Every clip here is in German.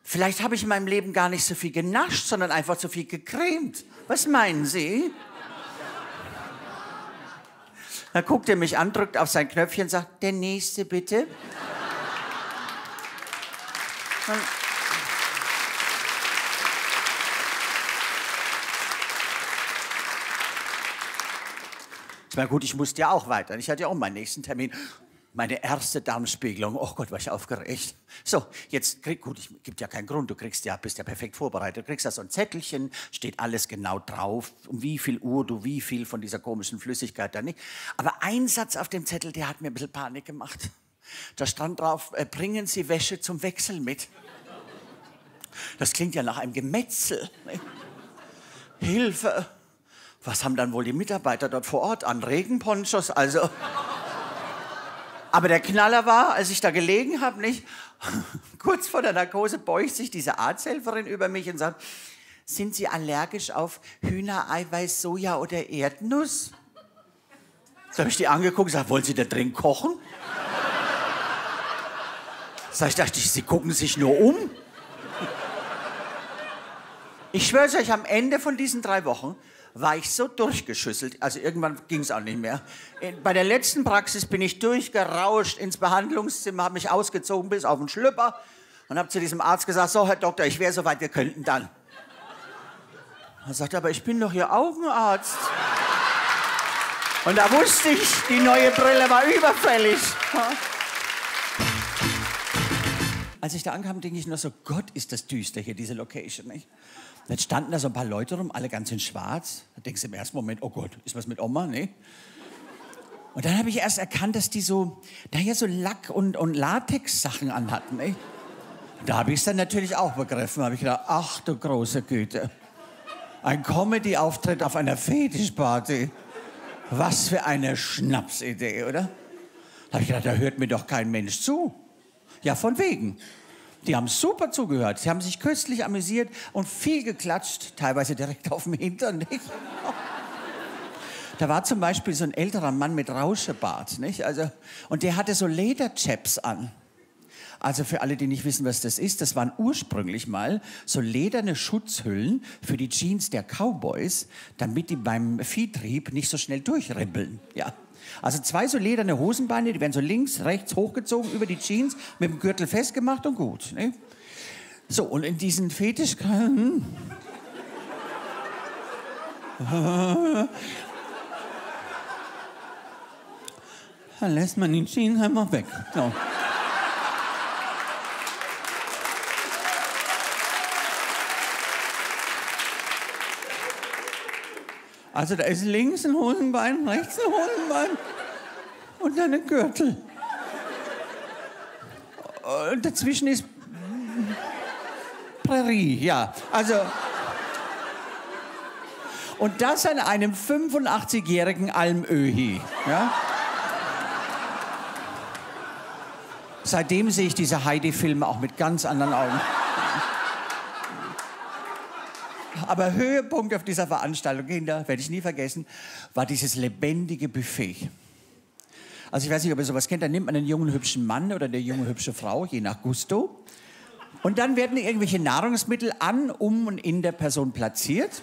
Vielleicht habe ich in meinem Leben gar nicht so viel genascht, sondern einfach zu viel gecremt. Was meinen Sie? Dann guckt er mich an, drückt auf sein Knöpfchen und sagt, der Nächste bitte. Na gut, ich musste ja auch weiter. Ich hatte ja auch meinen nächsten Termin. Meine erste Darmspiegelung. Oh Gott, war ich aufgeregt. So, jetzt gibt ja keinen Grund. Du bist ja perfekt vorbereitet. Du kriegst da so ein Zettelchen, steht alles genau drauf, um wie viel Uhr du wie viel von dieser komischen Flüssigkeit da nicht. Aber ein Satz auf dem Zettel, der hat mir ein bisschen Panik gemacht. Da stand drauf, bringen Sie Wäsche zum Wechsel mit. Das klingt ja nach einem Gemetzel. Hilfe! Was haben dann wohl die Mitarbeiter dort vor Ort an? Regenponchos, also. Aber der Knaller war, als ich da gelegen habe, nicht? Kurz vor der Narkose beugt sich diese Arzthelferin über mich und sagt, sind Sie allergisch auf Hühnereiweiß, Soja oder Erdnuss? So habe ich die angeguckt und gesagt, wollen Sie da drin kochen? Sag ich, dachte ich, Sie gucken sich nur um. Ich schwöre euch, am Ende von diesen 3 Wochen war ich so durchgeschüsselt, also irgendwann ging es auch nicht mehr. Bei der letzten Praxis bin ich durchgerauscht ins Behandlungszimmer, habe mich ausgezogen bis auf den Schlüpper und habe zu diesem Arzt gesagt, so Herr Doktor, ich wäre soweit, wir könnten dann. Er sagte, aber ich bin doch Ihr Augenarzt. Und da wusste ich, die neue Brille war überfällig. Als ich da ankam, denke ich nur so, Gott, ist das düster hier, diese Location, nicht? Dann standen da so ein paar Leute rum, alle ganz in schwarz. Da denkst du im ersten Moment, oh Gott, ist was mit Oma, ne? Und dann habe ich erst erkannt, dass die so Lack- und Latex-Sachen anhatten, ne? Da habe ich es dann natürlich auch begriffen. Da habe ich gedacht, ach du große Güte. Ein Comedy-Auftritt auf einer Fetischparty. Was für eine Schnapsidee, oder? Da habe ich gedacht, da hört mir doch kein Mensch zu. Ja, von wegen. Die haben super zugehört. Sie haben sich köstlich amüsiert und viel geklatscht, teilweise direkt auf dem Hintern, nicht? Da war zum Beispiel so ein älterer Mann mit Rauschebart, nicht? Also, und der hatte so Lederchaps an. Also für alle, die nicht wissen, was das ist, das waren ursprünglich mal so lederne Schutzhüllen für die Jeans der Cowboys, damit die beim Viehtrieb nicht so schnell durchribbeln, ja. Also 2 so lederne Hosenbeine, die werden so links, rechts hochgezogen über die Jeans, mit dem Gürtel festgemacht und gut. Ne? So, und in diesen Fetisch... Dann lässt man die Jeans einfach weg. So. Also da ist links ein Hosenbein, rechts ein Hosenbein und dann ein Gürtel. Und dazwischen ist Prärie, ja. Also und das an einem 85-jährigen Almöhi. Ja? Seitdem sehe ich diese Heidi-Filme auch mit ganz anderen Augen. Aber Höhepunkt auf dieser Veranstaltung, Kinder, werde ich nie vergessen, war dieses lebendige Buffet. Also ich weiß nicht, ob ihr sowas kennt, da nimmt man einen jungen, hübschen Mann oder eine junge, hübsche Frau, je nach Gusto. Und dann werden irgendwelche Nahrungsmittel an, um und in der Person platziert.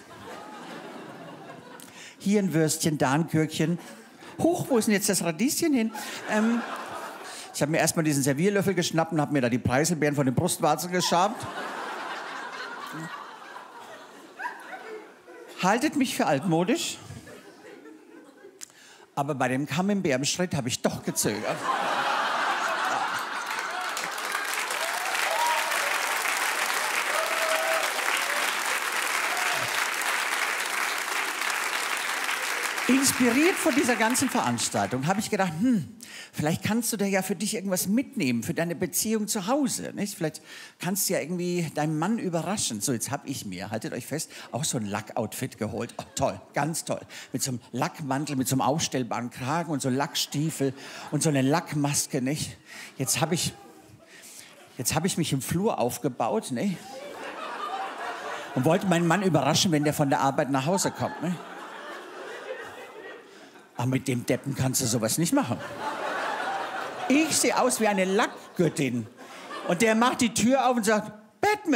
Hier ein Würstchen, da ein Gürkchen. Huch, wo ist denn jetzt das Radieschen hin? Ich habe mir erstmal diesen Servierlöffel geschnappt und habe mir da die Preiselbeeren von den Brustwarzen geschabt. Haltet mich für altmodisch, aber bei dem Camembert-Schritt habe ich doch gezögert. Inspiriert von dieser ganzen Veranstaltung habe ich gedacht, vielleicht kannst du da ja für dich irgendwas mitnehmen, für deine Beziehung zu Hause. Nicht? Vielleicht kannst du ja irgendwie deinen Mann überraschen. So, jetzt habe ich mir, haltet euch fest, auch so ein Lackoutfit geholt. Oh, toll, ganz toll. Mit so einem Lackmantel, mit so einem aufstellbaren Kragen und so Lackstiefel und so eine Lackmaske. Nicht? Jetzt habe ich mich im Flur aufgebaut, nicht? Und wollte meinen Mann überraschen, wenn der von der Arbeit nach Hause kommt. Nicht? Aber mit dem Deppen kannst du sowas nicht machen. Ich sehe aus wie eine Lackgöttin. Und der macht die Tür auf und sagt,